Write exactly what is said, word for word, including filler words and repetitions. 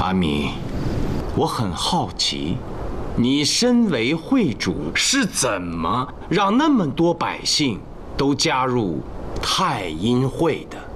阿弥，我很好奇，你身为会主是怎么让那么多百姓都加入太阴会的？